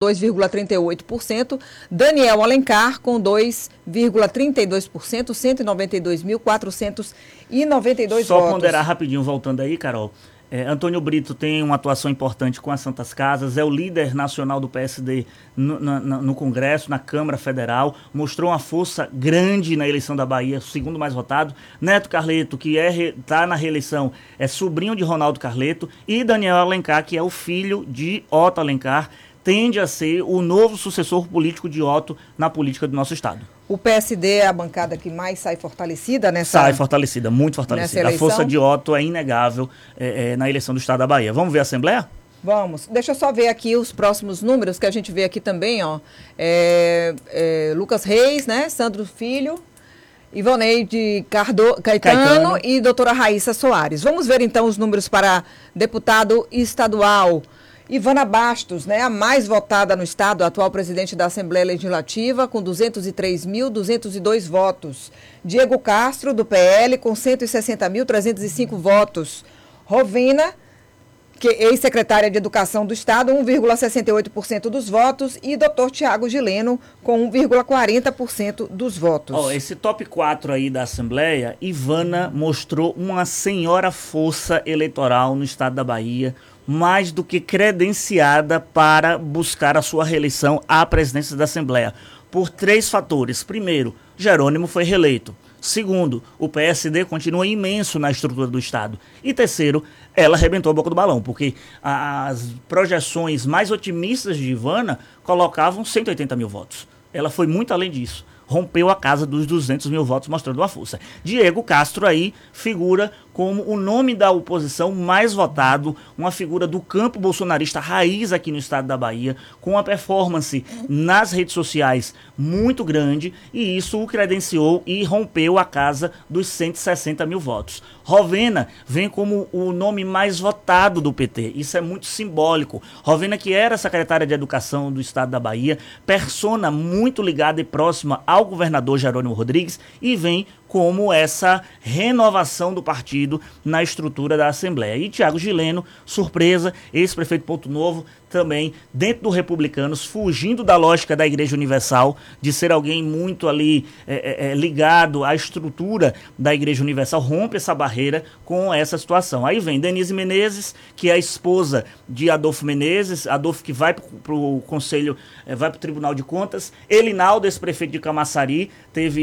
2,38%. Daniel Alencar, com 2,32%, 192.492 votos. Só ponderar rapidinho, voltando aí, Carol. Antônio Brito tem uma atuação importante com as Santas Casas, é o líder nacional do PSD no Congresso, na Câmara Federal, mostrou uma força grande na eleição da Bahia, o segundo mais votado. Neto Carleto, que está na reeleição, é sobrinho de Ronaldo Carleto, e Daniel Alencar, que é o filho de Otto Alencar, tende a ser o novo sucessor político de Otto na política do nosso estado. O PSD é a bancada que mais sai fortalecida nessa... Sai fortalecida, muito fortalecida. A força de Otto é inegável na eleição do estado da Bahia. Vamos ver a Assembleia? Vamos. Deixa eu só ver aqui os próximos números que a gente vê aqui também, ó. Lucas Reis, né? Sandro Filho, Ivoneide Caetano e doutora Raíssa Soares. Vamos ver então os números para deputado estadual. Ivana Bastos, né, a mais votada no estado, a atual presidente da Assembleia Legislativa, com 203.202 votos. Diego Castro, do PL, com 160.305 votos. Rovina, que é ex-secretária de Educação do Estado, 1,68% dos votos. E Dr. Tiago Gileno, com 1,40% dos votos. Esse top 4 aí da Assembleia, Ivana mostrou uma senhora força eleitoral no estado da Bahia, mais do que credenciada para buscar a sua reeleição à presidência da Assembleia, por 3 fatores. Primeiro, Jerônimo foi reeleito. Segundo, o PSD continua imenso na estrutura do Estado. E terceiro, ela arrebentou a boca do balão, porque as projeções mais otimistas de Ivana colocavam 180 mil votos. Ela foi muito além disso. Rompeu a casa dos 200 mil votos, mostrando uma força. Diego Castro aí figura como o nome da oposição mais votado, uma figura do campo bolsonarista raiz aqui no estado da Bahia, com uma performance nas redes sociais muito grande, e isso o credenciou e rompeu a casa dos 160 mil votos. Rovena vem como o nome mais votado do PT, isso é muito simbólico. Rovena, que era secretária de Educação do estado da Bahia, persona muito ligada e próxima ao governador Jerônimo Rodrigues, e vem como essa renovação do partido na estrutura da Assembleia. E Tiago Gileno, surpresa, ex-prefeito de Ponto Novo, também dentro do Republicanos, fugindo da lógica da Igreja Universal, de ser alguém muito ali ligado à estrutura da Igreja Universal, rompe essa barreira com essa situação. Aí vem Denise Menezes, que é a esposa de Adolfo Menezes, Adolfo que vai para o Conselho, vai para o Tribunal de Contas. Elinaldo, ex-prefeito de Camaçari, teve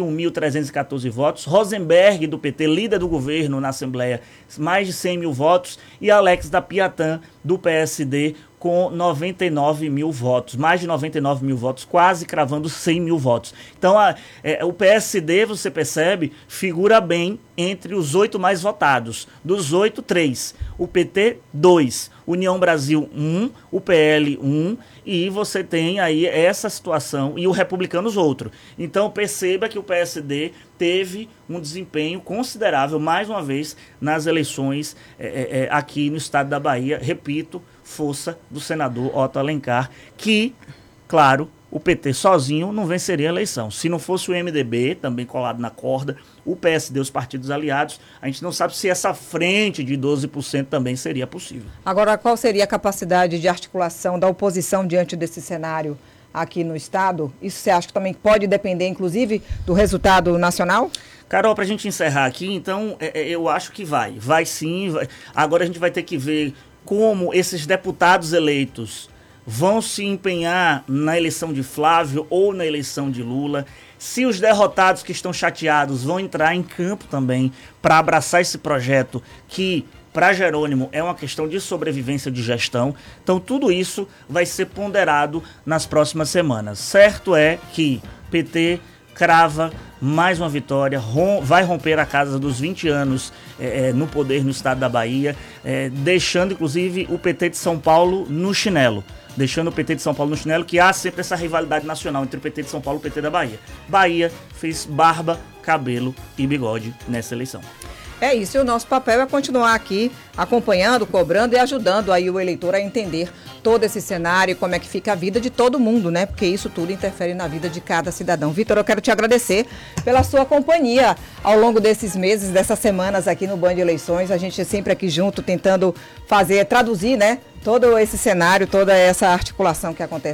101.314 votos. Rosenberg, do PT, líder do governo na Assembleia, mais de 100 mil votos. E Alex da Piatã, do PSD, com 99 mil votos, mais de 99 mil votos, quase cravando 100 mil votos. Então, o PSD, você percebe, figura bem entre os 8 mais votados. Dos 8, 3. O PT, 2. União Brasil, 1. O PL, 1. E você tem aí essa situação, e o Republicanos, outro. Então, perceba que o PSD teve um desempenho considerável, mais uma vez, nas eleições aqui no estado da Bahia. Repito, força do senador Otto Alencar, que, claro, o PT sozinho não venceria a eleição. Se não fosse o MDB, também colado na corda, o PSD, os partidos aliados, a gente não sabe se essa frente de 12% também seria possível. Agora, qual seria a capacidade de articulação da oposição diante desse cenário aqui no estado? Isso você acha que também pode depender, inclusive, do resultado nacional? Carol, para a gente encerrar aqui, então, eu acho que vai sim. Vai. Agora a gente vai ter que ver como esses deputados eleitos vão se empenhar na eleição de Flávio ou na eleição de Lula, se os derrotados que estão chateados vão entrar em campo também para abraçar esse projeto que, para Jerônimo, é uma questão de sobrevivência, de gestão. Então tudo isso vai ser ponderado nas próximas semanas. Certo é que PT crava mais uma vitória, vai romper a casa dos 20 anos no poder no estado da Bahia, deixando inclusive o PT de São Paulo no chinelo. Deixando o PT de São Paulo no chinelo, que há sempre essa rivalidade nacional entre o PT de São Paulo e o PT da Bahia. Bahia fez barba, cabelo e bigode nessa eleição. É isso, e o nosso papel é continuar aqui acompanhando, cobrando e ajudando aí o eleitor a entender todo esse cenário e como é que fica a vida de todo mundo, né? Porque isso tudo interfere na vida de cada cidadão. Vitor, eu quero te agradecer pela sua companhia ao longo desses meses, dessas semanas aqui no Band Eleições. A gente sempre aqui junto tentando traduzir, né? Todo esse cenário, toda essa articulação que acontece